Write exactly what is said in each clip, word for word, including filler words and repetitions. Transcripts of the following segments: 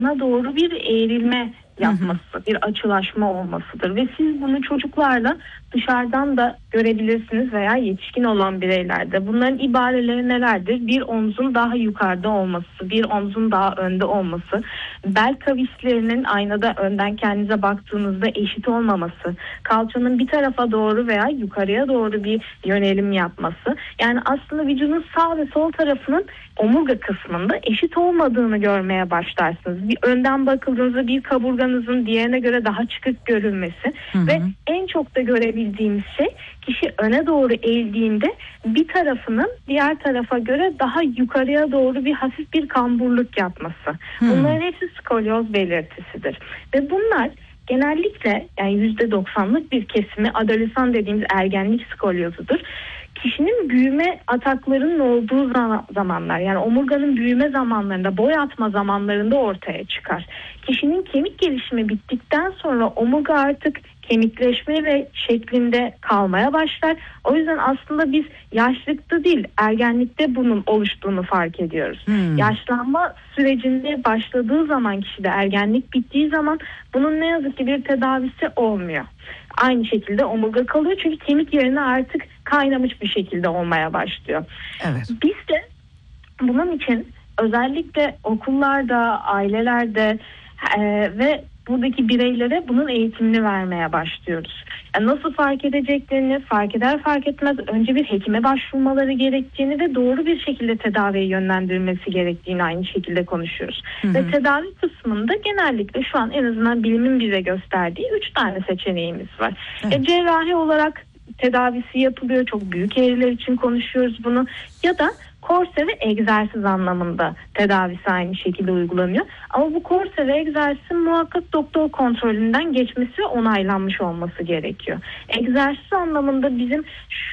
doğru bir eğrilme yapması, bir açılaşma olmasıdır ve siz bunu çocuklarla dışarıdan da görebilirsiniz veya yetişkin olan bireylerde. Bunların ibareleri nelerdir? Bir omzun daha yukarıda olması, bir omzun daha önde olması, bel kavislerinin aynada önden kendinize baktığınızda eşit olmaması, kalçanın bir tarafa doğru veya yukarıya doğru bir yönelim yapması. Yani aslında vücudun sağ ve sol tarafının omurga kısmında eşit olmadığını görmeye başlarsınız. Bir önden bakıldığınızda bir kaburganızın diğerine göre daha çıkık görülmesi hı hı. ve en çok da görebildiğimiz şey kişi öne doğru eğildiğinde bir tarafının diğer tarafa göre daha yukarıya doğru bir hafif bir kamburluk yapması. Hı. Bunların hepsi skolyoz belirtisidir. Ve bunlar genellikle yani yüzde doksanlık bir kesimi adolesan dediğimiz ergenlik skolyozudur. Kişinin büyüme ataklarının olduğu zamanlar, yani omurganın büyüme zamanlarında, boy atma zamanlarında ortaya çıkar. Kişinin kemik gelişimi bittikten sonra omurga artık kemikleşme ve şeklinde kalmaya başlar. O yüzden aslında biz yaşlılıkta değil, ergenlikte bunun oluştuğunu fark ediyoruz. Hmm. Yaşlanma sürecinde başladığı zaman kişide, ergenlik bittiği zaman bunun ne yazık ki bir tedavisi olmuyor. Aynı şekilde omurga kalıyor çünkü kemik yerine artık kaynamış bir şekilde olmaya başlıyor. Evet. Biz de bunun için özellikle okullarda, ailelerde e, ve buradaki bireylere bunun eğitimini vermeye başlıyoruz. Yani nasıl fark edeceklerini, fark eder fark etmez önce bir hekime başvurmaları gerektiğini ve doğru bir şekilde tedaviye yönlendirilmesi gerektiğini aynı şekilde konuşuyoruz. Hı hı. Ve tedavi kısmında genellikle şu an en azından bilimin bize gösterdiği üç tane seçeneğimiz var. Evet. Ya cerrahi olarak tedavisi yapılıyor, çok büyük eğriler için konuşuyoruz bunu, ya da korse ve egzersiz anlamında tedavisi aynı şekilde uygulanıyor. Ama bu korse ve egzersizin muhakkak doktor kontrolünden geçmesi ve onaylanmış olması gerekiyor. Egzersiz anlamında bizim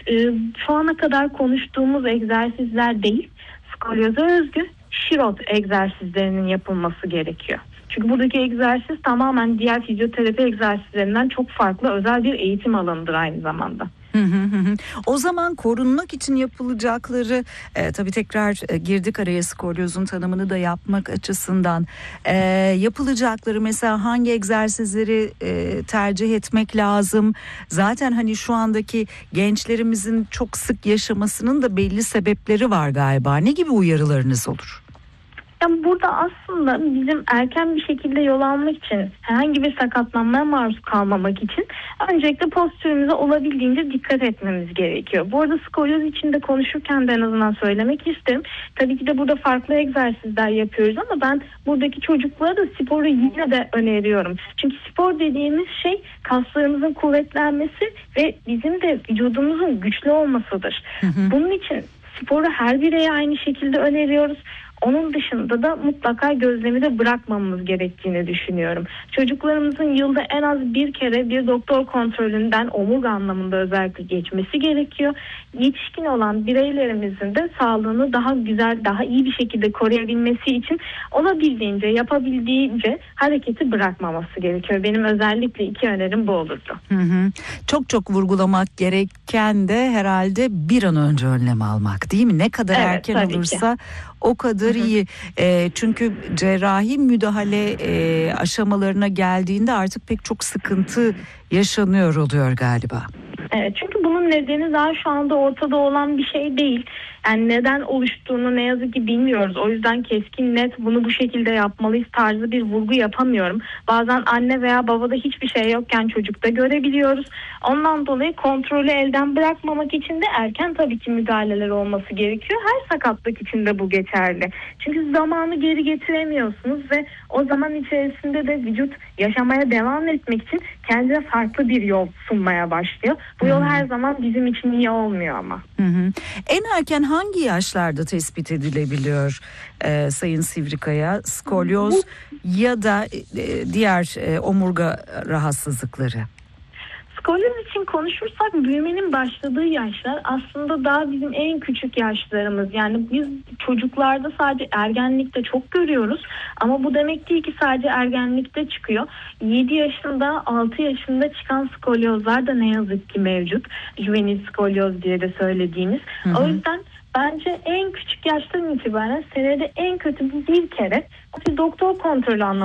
şu ana kadar konuştuğumuz egzersizler değil, skolyoza özgü şirot egzersizlerinin yapılması gerekiyor. Çünkü buradaki egzersiz tamamen diğer fizyoterapi egzersizlerinden çok farklı, özel bir eğitim alanıdır aynı zamanda. Hı hı hı. O zaman korunmak için yapılacakları e, tabii tekrar e, girdik araya skolyozun tanımını da yapmak açısından e, yapılacakları mesela hangi egzersizleri e, tercih etmek lazım? Zaten hani şu andaki gençlerimizin çok sık yaşamasının da belli sebepleri var galiba. Ne gibi uyarılarınız olur? Yani burada aslında bizim erken bir şekilde yol almak için, herhangi bir sakatlanmaya maruz kalmamak için öncelikle postürümüze olabildiğince dikkat etmemiz gerekiyor. Bu arada skolyoz için de konuşurken de en azından söylemek isterim. Tabii ki de burada farklı egzersizler yapıyoruz ama ben buradaki çocuklara da sporu yine de öneriyorum. Çünkü spor dediğimiz şey kaslarımızın kuvvetlenmesi ve bizim de vücudumuzun güçlü olmasıdır. Hı hı. Bunun için sporu her bireye aynı şekilde öneriyoruz. Onun dışında da mutlaka gözlemi de bırakmamamız gerektiğini düşünüyorum. Çocuklarımızın yılda en az bir kere bir doktor kontrolünden omurga anlamında özellikle geçmesi gerekiyor. Yetişkin olan bireylerimizin de sağlığını daha güzel, daha iyi bir şekilde koruyabilmesi için olabildiğince, yapabildiğince hareketi bırakmaması gerekiyor. Benim özellikle iki önerim bu olurdu. Hı hı. Çok çok vurgulamak gereken de herhalde bir an önce önlem almak, değil mi? Ne kadar evet, erken olursa ki. O kadar hı hı. iyi. E, çünkü cerrahi müdahale e, aşamalarına geldiğinde artık pek çok sıkıntı yaşanıyor oluyor galiba. Evet, çünkü bunun nedeni daha şu anda ortada olan bir şey değil. Yani neden oluştuğunu ne yazık ki bilmiyoruz. O yüzden keskin net bunu bu şekilde yapmalıyız tarzı bir vurgu yapamıyorum. Bazen anne veya babada hiçbir şey yokken çocukta görebiliyoruz. Ondan dolayı kontrolü elden bırakmamak için de erken tabii ki müdahaleler olması gerekiyor. Her sakatlık için de bu geçerli. Çünkü zamanı geri getiremiyorsunuz ve o zaman içerisinde de vücut yaşamaya devam etmek için kendine farklı bir yol sunmaya başlıyor. Bu yol her zaman bizim için iyi olmuyor ama. Hı hı. En erken hangi yaşlarda tespit edilebiliyor e, Sayın Sivrikaya? Skolyoz Bu, ya da e, diğer e, omurga rahatsızlıkları? Skolyoz için konuşursak büyümenin başladığı yaşlar aslında daha bizim en küçük yaşlarımız. Yani biz çocuklarda sadece ergenlikte çok görüyoruz ama bu demek değil ki sadece ergenlikte çıkıyor. yedi yaşında, altı yaşında çıkan skolyozlar da ne yazık ki mevcut. Juvenil skolyoz diye de söylediğimiz. Hı hı. O yüzden bence en küçük yaştan itibaren senede en kötü bir kere bir doktor kontrolü anlamında